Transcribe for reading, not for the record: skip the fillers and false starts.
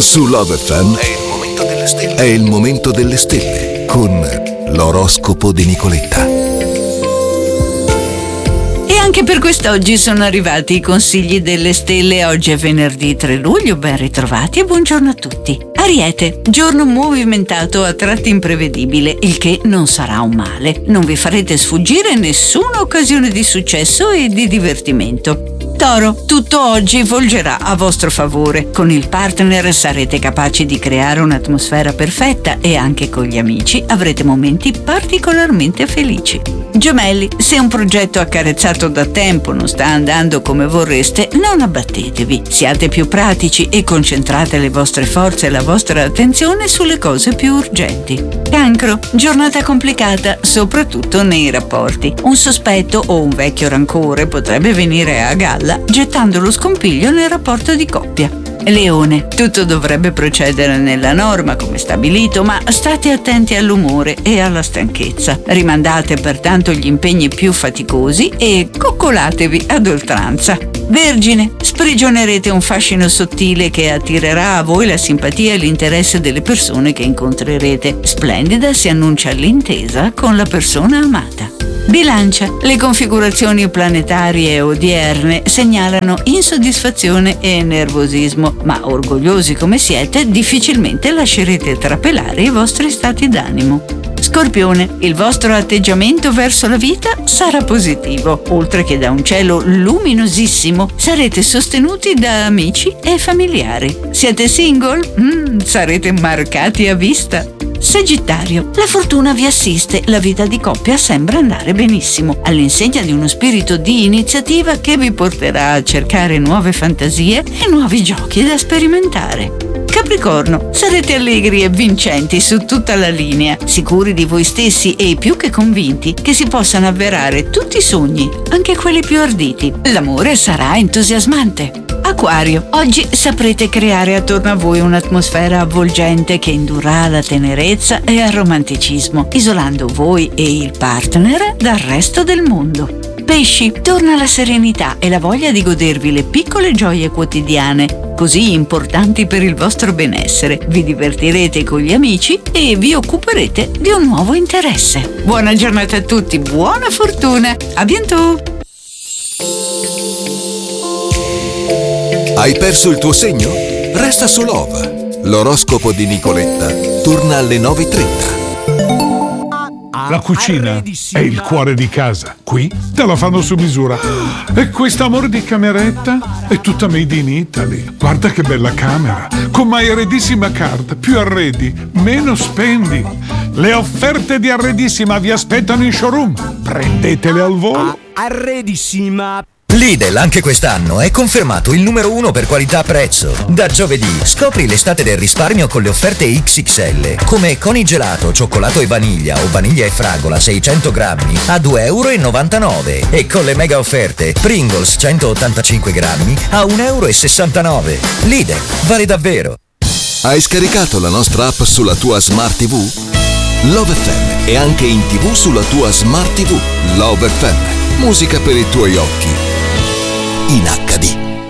Su Love FM è il momento delle stelle con l'oroscopo di Nicoletta. E anche per quest'oggi sono arrivati i consigli delle stelle. Oggi è venerdì 3 luglio, ben ritrovati e buongiorno a tutti. Ariete, giorno movimentato, a tratti imprevedibile, il che non sarà un male. Non vi farete sfuggire nessuna occasione di successo e di divertimento. Toro, tutto oggi volgerà a vostro favore. Con il partner sarete capaci di creare un'atmosfera perfetta e anche con gli amici avrete momenti particolarmente felici. Gemelli, se un progetto accarezzato da tempo non sta andando come vorreste, non abbattetevi. Siate più pratici e concentrate le vostre forze e la vostra attenzione sulle cose più urgenti. Cancro, giornata complicata, soprattutto nei rapporti. Un sospetto o un vecchio rancore potrebbe venire a galla, gettando lo scompiglio nel rapporto di coppia. Leone, tutto dovrebbe procedere nella norma come stabilito, ma state attenti all'umore e alla stanchezza. Rimandate pertanto gli impegni più faticosi e coccolatevi ad oltranza. Vergine, sprigionerete un fascino sottile che attirerà a voi la simpatia e l'interesse delle persone che incontrerete. Splendida si annuncia l'intesa con la persona amata. Bilancia, le configurazioni planetarie odierne segnalano insoddisfazione e nervosismo, ma orgogliosi come siete, difficilmente lascerete trapelare i vostri stati d'animo. Scorpione, il vostro atteggiamento verso la vita sarà positivo. Oltre che da un cielo luminosissimo, sarete sostenuti da amici e familiari. Siete single? Sarete marcati a vista. Sagittario, la fortuna vi assiste, la vita di coppia sembra andare benissimo, all'insegna di uno spirito di iniziativa che vi porterà a cercare nuove fantasie e nuovi giochi da sperimentare. Capricorno, sarete allegri e vincenti su tutta la linea, sicuri di voi stessi e più che convinti che si possano avverare tutti i sogni, anche quelli più arditi. L'amore sarà entusiasmante. Acquario, oggi saprete creare attorno a voi un'atmosfera avvolgente che indurrà alla tenerezza e al romanticismo, isolando voi e il partner dal resto del mondo. Pesci, torna la serenità e la voglia di godervi le piccole gioie quotidiane, così importanti per il vostro benessere. Vi divertirete con gli amici e vi occuperete di un nuovo interesse. Buona giornata a tutti, buona fortuna, a bientôt! Hai perso il tuo segno? Resta su Love. L'oroscopo di Nicoletta torna alle 9:30. La cucina è il cuore di casa. Qui te la fanno su misura. E questo amore di cameretta è tutta made in Italy. Guarda che bella camera. Con My Arredissima Card. Più arredi, meno spendi. Le offerte di Arredissima vi aspettano in showroom. Prendetele al volo. Arredissima. Lidl anche quest'anno è confermato il numero 1 per qualità-prezzo. Da giovedì scopri l'estate del risparmio con le offerte XXL, come Conigelato, cioccolato e vaniglia o vaniglia e fragola 600 grammi a €2,99 e con le mega offerte Pringles 185 grammi a €1,69. Lidl, vale davvero. Hai scaricato la nostra app sulla tua Smart TV? Love FM è anche in TV sulla tua Smart TV. Love FM, musica per i tuoi occhi in HD.